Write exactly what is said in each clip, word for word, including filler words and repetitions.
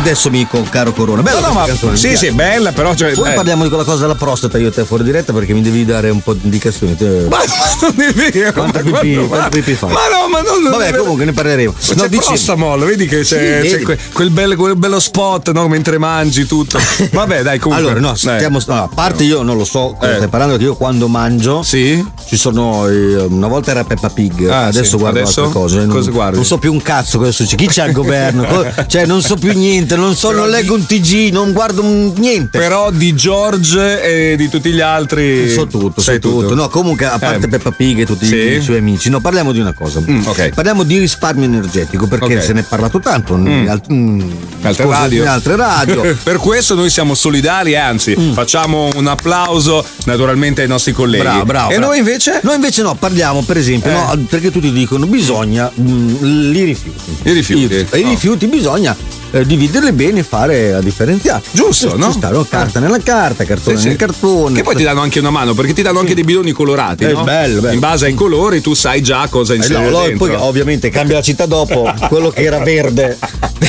adesso amico caro Corona. Bella no, no, ma canzone, sì, sì, è bella, però cioè, poi eh. parliamo di quella cosa della prostata io e te fuori diretta perché mi devi dare un po' di indicazioni. Ma non è vero. Quanta ma, pipì, ma, quanta pipì fai? ma no, ma non. Vabbè, non, comunque ne parleremo. Ma no, c'è dici... Prostamol, vedi che c'è, sì, c'è quel, quel, bello, quel bello spot, no? Mentre mangi tutto. Vabbè, dai, comunque. Allora, no, stiamo, no, a parte io non lo so cosa eh. stai parlando, perché io quando mangio sì? ci sono eh, una volta era Peppa Pig, ah, adesso sì. guardo adesso? altre cose. Cosa non, guardi? non so più un cazzo cosa succede. Chi c'è al governo? Cioè, non so più niente, non so, Però non leggo un T G, non guardo un, niente. Però di George e di tutti gli altri so tutto, so tutto. tutto. No, comunque a parte eh. Peppa Pig e tutti sì. i suoi amici, no, parliamo di una cosa. Mm, okay. Parliamo di risparmio energetico perché okay. se ne è parlato tanto mm. in, alt- in altre radio. In altre radio. Per questo noi siamo solidali, anzi, mm. facciamo un applauso naturalmente ai nostri colleghi. Bravo, bravo. E bravo. noi invece? Noi invece no, parliamo per esempio, eh. no, perché tutti dicono bisogna mh, li rifiuti. I rifiuti. I, oh. i rifiuti bisogna eh, dividerli bene e fare a differenziare. Giusto, ci no? Sta, no? Carta eh. nella carta, cartone sì, sì. nel cartone. Che poi ti danno anche una mano perché ti danno sì. anche dei bidoni colorati, è no? bello, bello. In base ai colori tu sai già cosa inserire eh no, dentro. Poi ovviamente cambia la città dopo, quello che era verde.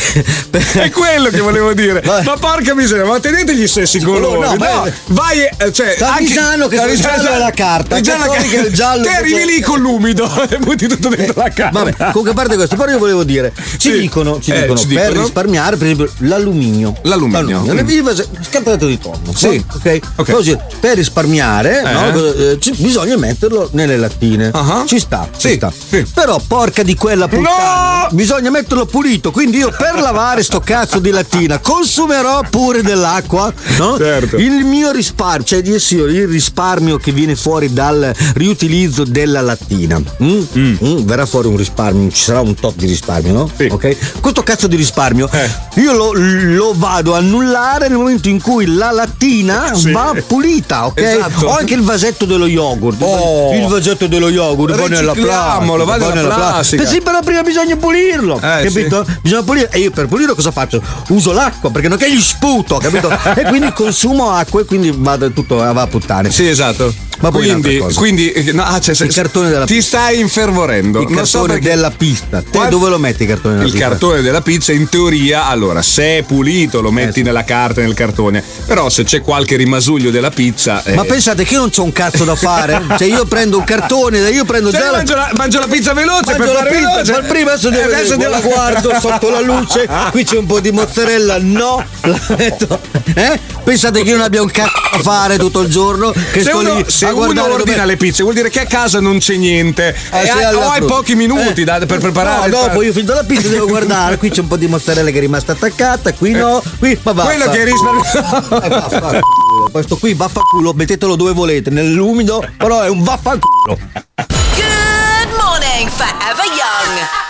È quello che volevo dire. Vai. Ma porca miseria, ma tenete gli stessi colori. No, no, no vai, cioè, Stavisano che sta giallo è la carta. Già la che è giallo. Te arrivi lì con l'umido e butti tutto dentro la carta. Vabbè, comunque a parte questo, però io volevo dire, ci sì. dicono, ci eh, dicono ci per dicono. risparmiare, per esempio, l'alluminio. L'alluminio. L'alluminio. Mm. Scartato di tonno. Sì. Ok. okay. Così, per risparmiare, eh. no, eh, ci, bisogna metterlo nelle lattine. Uh-huh. Ci sta, sì. ci sta. Sì. Però porca di quella puttana, no! bisogna metterlo pulito. Quindi io per lavare sto cazzo di lattina consumerò pure dell'acqua, no? Certo. Il mio risparmio, cioè il risparmio che viene fuori dal riutilizzo della lattina. Mm? Mm. Mm. Verrà fuori un risparmio, ci sarà un tot di risparmio, no? Sì. Ok? Questo cazzo di risparmio eh. io lo, lo vado a annullare nel momento in cui la lattina sì. va pulita, ok? Esatto. O anche il vasetto dello yogurt. Oh. Il vasetto dello yogurt va nella plastica. Va nella plastica. Sì, però prima bisogna pulirlo, eh, capito? Sì. Bisogna pulire. E io per pulirlo cosa faccio? Uso l'acqua, perché non è che gli sputo, capito? E quindi consumo acqua e quindi vado tutto va a puttane. Sì, esatto. Ma quindi, quindi no, ah, cioè, il cartone della ti pizza. stai infervorendo. Il non cartone so perché... della pista. Te Qual... dove lo metti il cartone della il pizza? Il cartone della pizza in teoria, allora, se è pulito lo metti eh, sì. nella carta, nel cartone. Però se c'è qualche rimasuglio della pizza. Eh... Ma pensate che io non c'ho un cazzo da fare? Cioè io prendo un cartone, io prendo cioè, già. Mangio la, mangio la pizza veloce mangio per la fare pizza, veloce. Per prima adesso devo, eh, adesso devo la guardo sotto la luce. Qui c'è un po' di mozzarella, no, la metto. Eh? Pensate che io non abbia un cazzo da fare tutto il giorno? Che se sto uno, lì se a uno ordina dove... le pizze, vuol dire che a casa non c'è niente. Eh, e hai, o hai pochi minuti eh. da, per preparare. No, dopo io finito la pizza devo guardare. Qui c'è un po' di mozzarella che è rimasta attaccata, qui no, qui ma va. Quello che è risparmiato. Eh, vaffanculo. Questo qui vaffanculo, mettetelo dove volete, nell'umido, però è un vaffanculo. Good morning, Forever Young.